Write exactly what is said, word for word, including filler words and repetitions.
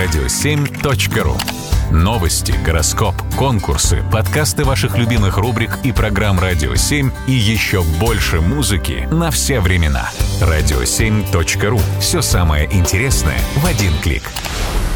радио семь точка ру. Новости, гороскоп, конкурсы, подкасты ваших любимых рубрик и программ «Радио семь» и еще больше музыки на все времена. радио семь точка ру. Все самое интересное в один клик.